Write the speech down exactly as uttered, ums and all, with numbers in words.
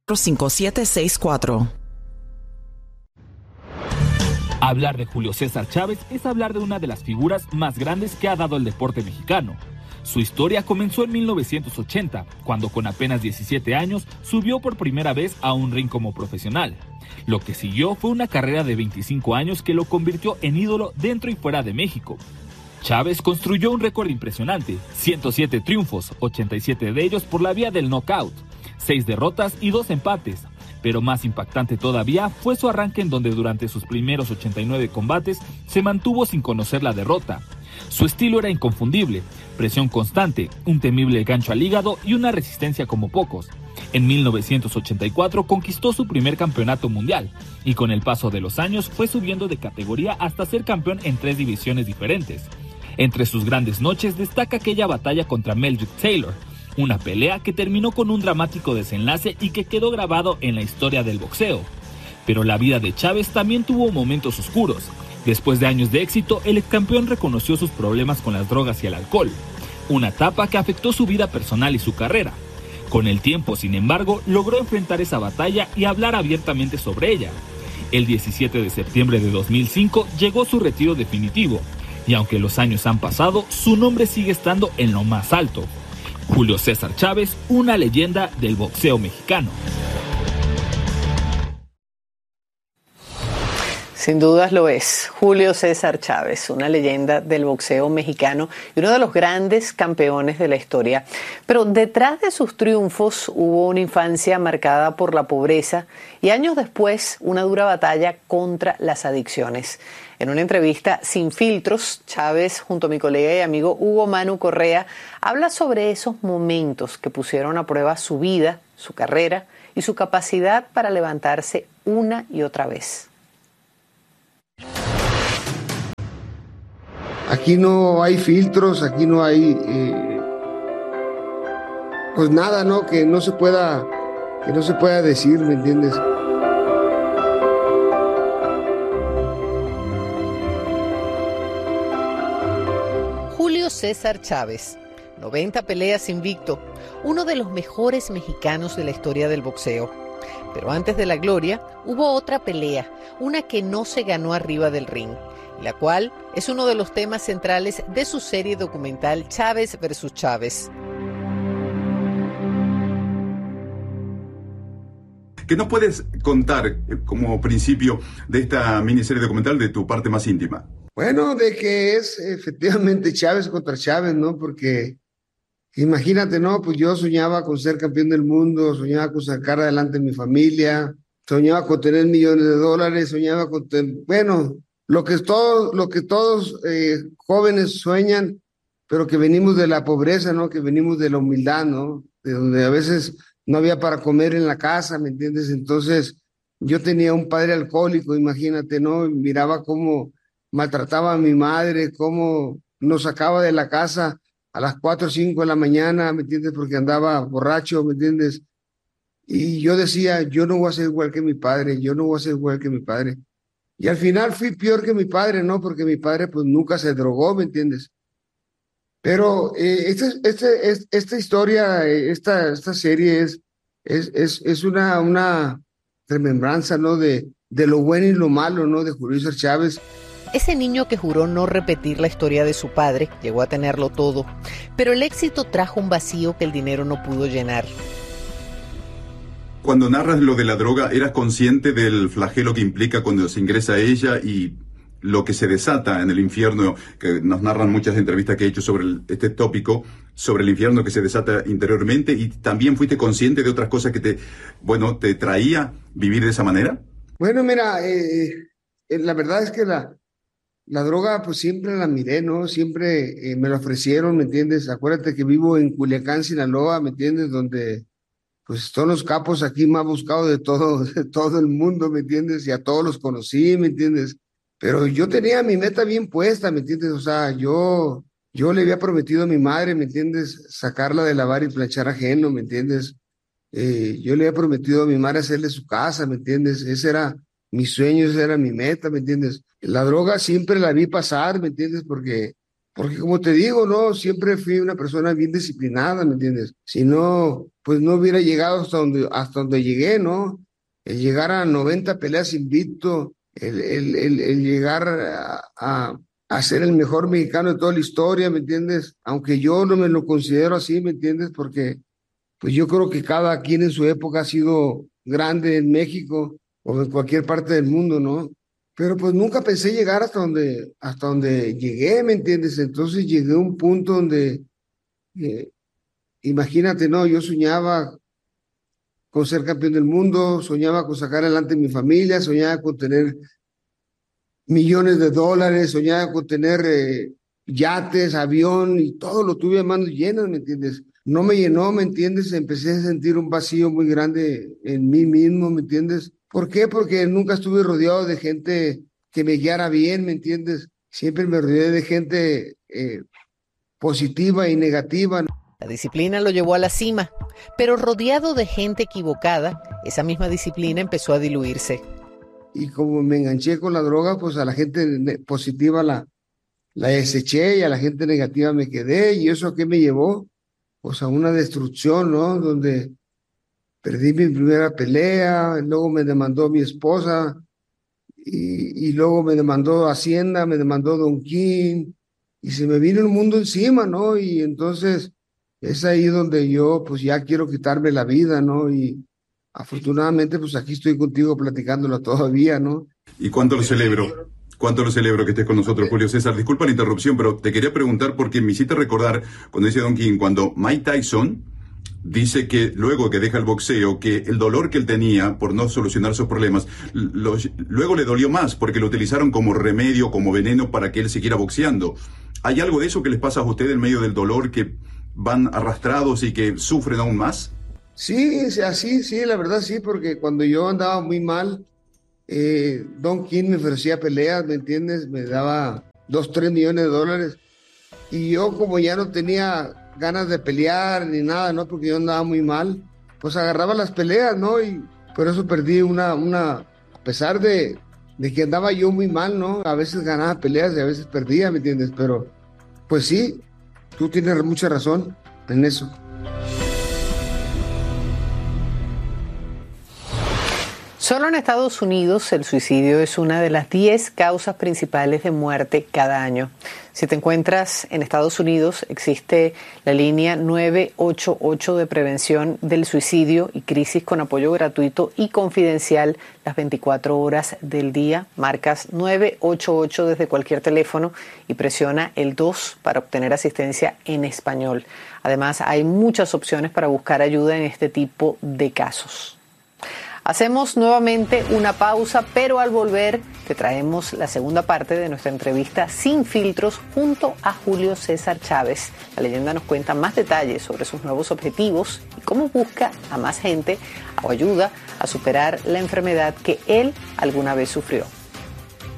cinco siete seis cuatro. Hablar de Julio César Chávez es hablar de una de las figuras más grandes que ha dado el deporte mexicano. Su historia comenzó en mil novecientos ochenta, cuando con apenas diecisiete años subió por primera vez a un ring como profesional. Lo que siguió fue una carrera de veinticinco años que lo convirtió en ídolo dentro y fuera de México. Chávez construyó un récord impresionante, ciento siete triunfos, ochenta y siete de ellos por la vía del knockout, seis derrotas y dos empates. Pero más impactante todavía fue su arranque en donde durante sus primeros ochenta y nueve combates se mantuvo sin conocer la derrota. Su estilo era inconfundible, presión constante, un temible gancho al hígado y una resistencia como pocos. En mil novecientos ochenta y cuatro conquistó su primer campeonato mundial y con el paso de los años fue subiendo de categoría hasta ser campeón en tres divisiones diferentes. Entre sus grandes noches destaca aquella batalla contra Meldrick Taylor, una pelea que terminó con un dramático desenlace y que quedó grabado en la historia del boxeo. Pero la vida de Chávez también tuvo momentos oscuros. Después de años de éxito, el excampeón reconoció sus problemas con las drogas y el alcohol, una etapa que afectó su vida personal y su carrera. Con el tiempo, sin embargo, logró enfrentar esa batalla y hablar abiertamente sobre ella. El diecisiete de septiembre de dos mil cinco llegó su retiro definitivo, y aunque los años han pasado, su nombre sigue estando en lo más alto. Julio César Chávez, una leyenda del boxeo mexicano. Sin dudas lo es. Julio César Chávez, una leyenda del boxeo mexicano y uno de los grandes campeones de la historia. Pero detrás de sus triunfos hubo una infancia marcada por la pobreza y años después una dura batalla contra las adicciones. En una entrevista sin filtros, Chávez, junto a mi colega y amigo Hugo Manu Correa, habla sobre esos momentos que pusieron a prueba su vida, su carrera y su capacidad para levantarse una y otra vez. Aquí no hay filtros, aquí no hay, eh, pues nada, ¿no? Que no se pueda, que no se pueda decir, ¿me entiendes? Julio César Chávez, noventa peleas invicto, uno de los mejores mexicanos de la historia del boxeo. Pero antes de la gloria, hubo otra pelea, una que no se ganó arriba del ring, la cual es uno de los temas centrales de su serie documental Chávez versus Chávez. ¿Qué nos puedes contar como principio de esta miniserie documental de tu parte más íntima? Bueno, de que es efectivamente Chávez contra Chávez, ¿no? Porque imagínate, ¿no? Pues yo soñaba con ser campeón del mundo, soñaba con sacar adelante mi familia, soñaba con tener millones de dólares, soñaba con tener, bueno, lo que, todo, lo que todos eh, jóvenes sueñan, pero que venimos de la pobreza, ¿no? Que venimos de la humildad, ¿no? De donde a veces no había para comer en la casa, ¿me entiendes? Entonces, yo tenía un padre alcohólico, imagínate, ¿no? Miraba cómo maltrataba a mi madre, cómo nos sacaba de la casa a las cuatro o cinco de la mañana, ¿me entiendes? Porque andaba borracho, ¿me entiendes? Y yo decía, yo no voy a ser igual que mi padre, yo no voy a ser igual que mi padre. Y al final fui peor que mi padre, ¿no? Porque mi padre pues nunca se drogó, ¿me entiendes? Pero eh, este, este, es, esta historia, eh, esta, esta serie es, es, es, es una, una remembranza, ¿no? De, de lo bueno y lo malo, ¿no? De Julio César Chávez. Ese niño que juró no repetir la historia de su padre, llegó a tenerlo todo, pero el éxito trajo un vacío que el dinero no pudo llenar. Cuando narras lo de la droga, ¿eras consciente del flagelo que implica cuando se ingresa a ella y lo que se desata en el infierno? Que nos narran muchas entrevistas que he hecho sobre el, este tópico, sobre el infierno que se desata interiormente, y también fuiste consciente de otras cosas que te, bueno, te traía vivir de esa manera. Bueno, mira, eh, eh, la verdad es que la, la droga pues siempre la miré, ¿no? Siempre eh, me la ofrecieron, ¿me entiendes? Acuérdate que vivo en Culiacán, Sinaloa, ¿me entiendes? Donde pues todos los capos aquí me han buscado de todo, de todo el mundo, ¿me entiendes? Y a todos los conocí, ¿me entiendes? Pero yo tenía mi meta bien puesta, ¿me entiendes? O sea, yo, yo le había prometido a mi madre, ¿me entiendes? Sacarla de lavar y planchar ajeno, ¿me entiendes? Eh, yo le había prometido a mi madre hacerle su casa, ¿me entiendes? Ese era mi sueño, esa era mi meta, ¿me entiendes? La droga siempre la vi pasar, ¿me entiendes? Porque Porque como te digo, no, siempre fui una persona bien disciplinada, ¿me entiendes? Si no, pues no hubiera llegado hasta donde, hasta donde llegué, ¿no? El llegar a noventa peleas invicto, el, el, el, el llegar a, a, a ser el mejor mexicano de toda la historia, ¿me entiendes? Aunque yo no me lo considero así, ¿me entiendes? Porque pues yo creo que cada quien en su época ha sido grande en México o en cualquier parte del mundo, ¿no? Pero pues nunca pensé llegar hasta donde, hasta donde llegué, ¿me entiendes? Entonces llegué a un punto donde, eh, imagínate, ¿no? Yo soñaba con ser campeón del mundo, soñaba con sacar adelante mi familia, soñaba con tener millones de dólares, soñaba con tener eh, yates, avión y todo lo tuve a manos llenas, ¿me entiendes? No me llenó, ¿me entiendes? Empecé a sentir un vacío muy grande en mí mismo, ¿me entiendes? ¿Por qué? Porque nunca estuve rodeado de gente que me guiara bien, ¿me entiendes? Siempre me rodeé de gente eh, positiva y negativa. La disciplina lo llevó a la cima, pero rodeado de gente equivocada, esa misma disciplina empezó a diluirse. Y como me enganché con la droga, pues a la gente positiva la, la deseché y a la gente negativa me quedé. ¿Y eso a qué me llevó? Pues a una destrucción, ¿no? Donde perdí mi primera pelea, luego me demandó mi esposa y, y luego me demandó Hacienda, me demandó Don King y se me vino el mundo encima, ¿no? Y entonces es ahí donde yo pues ya quiero quitarme la vida, ¿no? Y afortunadamente pues aquí estoy contigo platicándola todavía, ¿no? ¿Y cuánto lo celebro? ¿Cuánto lo celebro que estés con nosotros, Julio César? Disculpa la interrupción, pero te quería preguntar porque me hiciste recordar, cuando dice Don King, cuando Mike Tyson dice que luego que deja el boxeo, que el dolor que él tenía por no solucionar sus problemas, lo, luego le dolió más porque lo utilizaron como remedio, como veneno para que él siguiera boxeando. ¿Hay algo de eso que les pasa a ustedes en medio del dolor, que van arrastrados y que sufren aún más? Sí, así, sí, la verdad sí, porque cuando yo andaba muy mal, eh, Don King me ofrecía peleas, ¿me entiendes? Me daba dos, tres millones de dólares. Y yo como ya no tenía ganas de pelear ni nada, ¿no? Porque yo andaba muy mal, pues agarraba las peleas, ¿no? Y por eso perdí una, una, a pesar de, de que andaba yo muy mal, ¿no? A veces ganaba peleas y a veces perdía, ¿me entiendes? Pero, pues sí, tú tienes mucha razón en eso. Solo en Estados Unidos el suicidio es una de las diez causas principales de muerte cada año. Si te encuentras en Estados Unidos, existe la línea nueve ocho ocho de prevención del suicidio y crisis con apoyo gratuito y confidencial las veinticuatro horas del día. Marcas nueve ocho ocho desde cualquier teléfono y presiona el dos para obtener asistencia en español. Además, hay muchas opciones para buscar ayuda en este tipo de casos. Hacemos nuevamente una pausa, pero al volver te traemos la segunda parte de nuestra entrevista Sin Filtros junto a Julio César Chávez. La leyenda nos cuenta más detalles sobre sus nuevos objetivos y cómo busca a más gente o ayuda a superar la enfermedad que él alguna vez sufrió.